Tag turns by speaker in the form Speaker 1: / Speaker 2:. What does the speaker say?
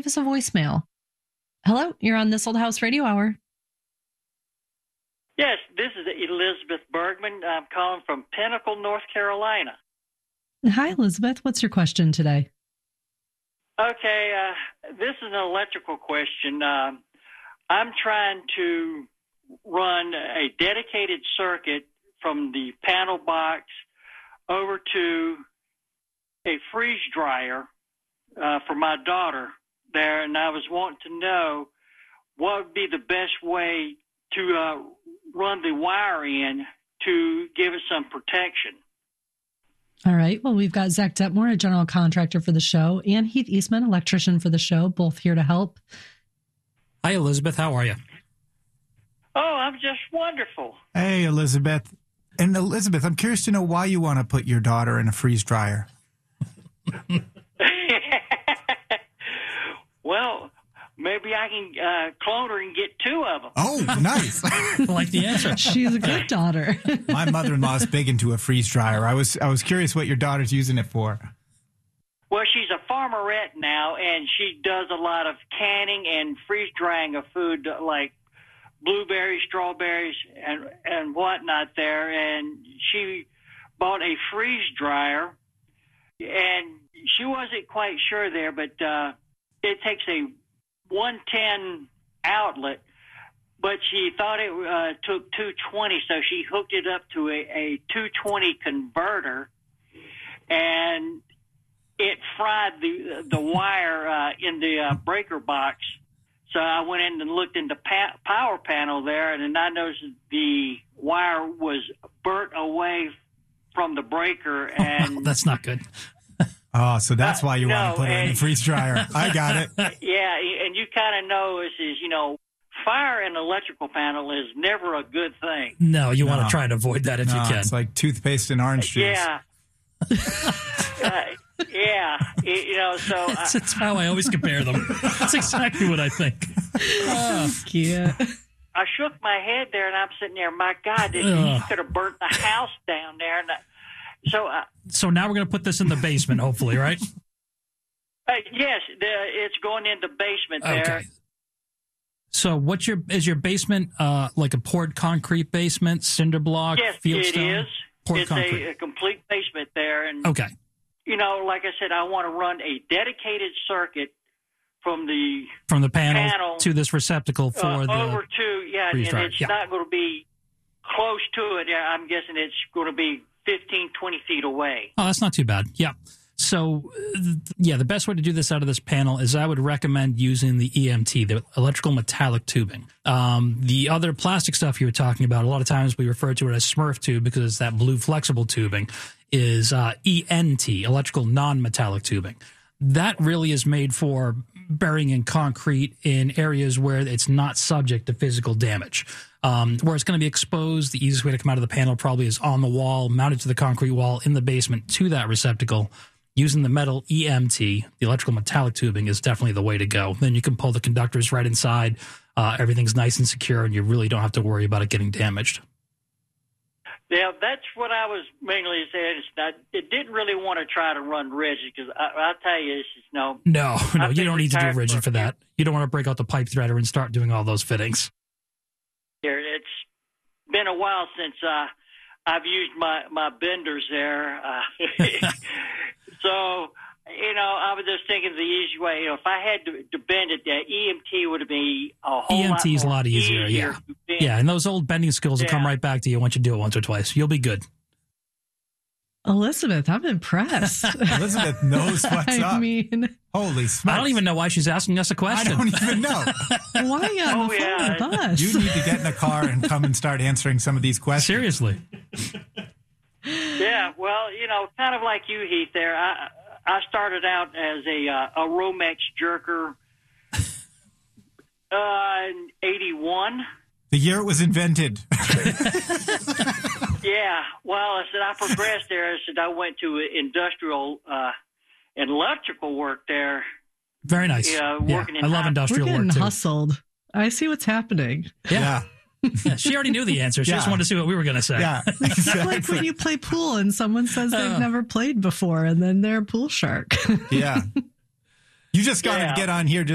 Speaker 1: leave us a voicemail. Hello, you're on This Old House Radio Hour.
Speaker 2: Yes, this is Elizabeth Bergman. I'm calling from Pinnacle, North Carolina.
Speaker 1: Hi, Elizabeth. What's your question today?
Speaker 2: Okay, this is an electrical question. I'm trying to run a dedicated circuit from the panel box over to a freeze dryer for my daughter there, and I was wanting to know what would be the best way to run the wire in to give it some protection.
Speaker 1: All right. Well, we've got Zach Detmore, a general contractor for the show, and Heath Eastman, electrician for the show, both here to help.
Speaker 3: Hi, Elizabeth. How are you?
Speaker 2: Oh, I'm just wonderful.
Speaker 4: Hey, Elizabeth. And Elizabeth, I'm curious to know why you want to put your daughter in a freeze dryer.
Speaker 2: Well, maybe I can clone her and get two of them.
Speaker 4: Oh, nice.
Speaker 3: I like the answer.
Speaker 1: She's a good daughter.
Speaker 4: My mother-in-law's big into a freeze dryer. I was curious what your daughter's using it for.
Speaker 2: Well, she's a farmerette now, and she does a lot of canning and freeze drying of food like blueberries, strawberries, and whatnot there. And she bought a freeze dryer, and she wasn't quite sure there, but it takes a 110 outlet, but she thought it took 220, so she hooked it up to a 220 converter, and it fried the wire in the breaker box. So I went in and looked in the power panel there, and then I noticed the wire was burnt away from the breaker. And
Speaker 3: that's not good.
Speaker 4: Oh, so that's why you want to put it in the freeze dryer. I got it.
Speaker 2: Yeah, and you kind of know fire in an electrical panel is never a good thing.
Speaker 3: No, you want to try to avoid that if you can.
Speaker 4: It's like toothpaste and orange juice.
Speaker 2: Yeah. Yeah, so...
Speaker 3: That's how I always compare them. That's exactly what I think.
Speaker 1: Yeah.
Speaker 2: I shook my head there, and I'm sitting there, my God, he could have burnt the house down there. And
Speaker 3: so now we're going to put this in the basement, hopefully, right?
Speaker 2: Yes, it's going in the basement there.
Speaker 3: Okay. So is your basement like a poured concrete basement, cinder block, fieldstone?
Speaker 2: Yes, it is.
Speaker 3: Poured concrete.
Speaker 2: It's a complete basement there. And,
Speaker 3: okay.
Speaker 2: Like I said, I want to run a dedicated circuit from the
Speaker 3: panel to this receptacle for
Speaker 2: over to, and it's not going to be close to it. I'm guessing it's going to be 15, 20 feet away.
Speaker 3: Oh, that's not too bad. Yeah. So, the best way to do this out of this panel is I would recommend using the EMT, the electrical metallic tubing. The other plastic stuff you were talking about, a lot of times we refer to it as Smurf tube because it's that blue flexible tubing, is ENT, electrical non-metallic tubing. That really is made for burying in concrete in areas where it's not subject to physical damage. Where it's going to be exposed, the easiest way to come out of the panel probably is on the wall, mounted to the concrete wall in the basement to that receptacle. Using the metal EMT, the electrical metallic tubing, is definitely the way to go. Then you can pull the conductors right inside. Everything's nice and secure, and you really don't have to worry about it getting damaged.
Speaker 2: Yeah, that's what I was mainly saying. It didn't really want to try to run rigid because I'll tell you, it's just no.
Speaker 3: No, you don't need to do rigid for that. You don't want to break out the pipe threader and start doing all those fittings.
Speaker 2: It's been a while since I've used my benders there. So, I was just thinking the easy way. If I had to bend it, the EMT would be a whole
Speaker 3: EMT is a lot easier, yeah. Yeah, and those old bending skills will come right back to you once you do it once or twice. You'll be good.
Speaker 1: Elizabeth, I'm impressed.
Speaker 4: Elizabeth knows what's up.
Speaker 1: I mean,
Speaker 4: holy smokes.
Speaker 3: I don't even know why she's asking us a question.
Speaker 4: I don't even know.
Speaker 1: Why on the phone with us?
Speaker 4: You need to get in a car and come and start answering some of these questions.
Speaker 3: Seriously.
Speaker 2: Yeah, well, kind of like you, Heath, there. I started out as a Romex jerker in 81.
Speaker 4: The year it was invented.
Speaker 2: Yeah, well, I progressed there. I went to industrial and electrical work there.
Speaker 3: Very nice.
Speaker 2: Working in
Speaker 3: I love industrial
Speaker 1: work too. We're getting hustled. I see what's happening.
Speaker 3: Yeah. She already knew the answer. She just wanted to see what we were going to say.
Speaker 4: Yeah, exactly.
Speaker 1: It's like when you play pool and someone says they've never played before, and then they're a pool shark.
Speaker 4: Yeah. You just got to get on here